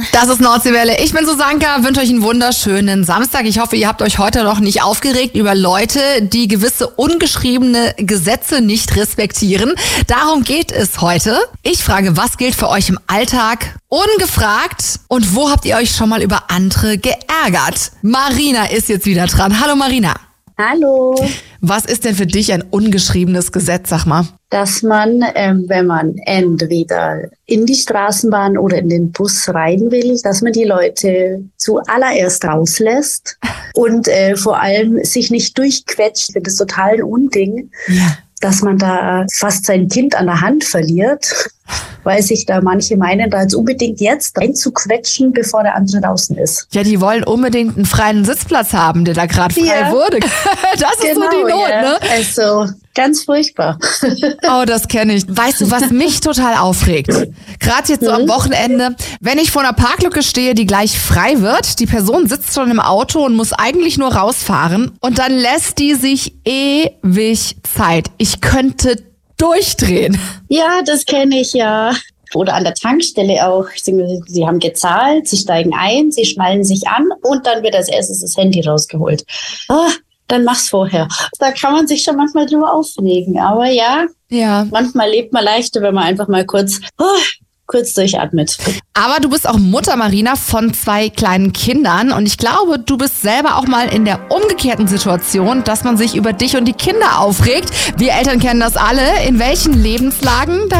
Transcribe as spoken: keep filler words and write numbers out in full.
Das ist Nordseewelle. Ich bin Susanka, wünsche euch einen wunderschönen Samstag. Ich hoffe, ihr habt euch heute noch nicht aufgeregt über Leute, die gewisse ungeschriebene Gesetze nicht respektieren. Darum geht es heute. Ich frage, was gilt für euch im Alltag ungefragt und wo habt ihr euch schon mal über andere geärgert? Marina ist jetzt wieder dran. Hallo Marina. Hallo. Was ist denn für dich ein ungeschriebenes Gesetz, sag mal? Dass man, ähm, wenn man entweder in die Straßenbahn oder in den Bus rein will, dass man die Leute zuallererst rauslässt und äh, vor allem sich nicht durchquetscht. Ich finde das total ein Unding, ja. Dass man da fast sein Kind an der Hand verliert, weil sich da manche meinen, da jetzt unbedingt jetzt reinzuquetschen, bevor der andere draußen ist. Ja, die wollen unbedingt einen freien Sitzplatz haben, der da gerade frei ja. wurde. Das genau, ist so die Not, ja. ne? Also ganz furchtbar. Oh, das kenne ich. Weißt du, was mich total aufregt? Gerade jetzt so am Wochenende, wenn ich vor einer Parklücke stehe, die gleich frei wird, die Person sitzt schon im Auto und muss eigentlich nur rausfahren und dann lässt die sich ewig Zeit. Ich könnte durchdrehen. Ja, das kenne ich, ja. Oder an der Tankstelle auch. Sie, sie haben gezahlt, sie steigen ein, sie schnallen sich an und dann wird als erstes das Handy rausgeholt. Oh, dann mach's vorher. Da kann man sich schon manchmal drüber aufregen. Aber ja, ja. manchmal lebt man leichter, wenn man einfach mal kurz... Oh, kurz durchatmet. Aber du bist auch Mutter, Marina, von zwei kleinen Kindern. Und ich glaube, du bist selber auch mal in der umgekehrten Situation, dass man sich über dich und die Kinder aufregt. Wir Eltern kennen das alle. In welchen Lebenslagen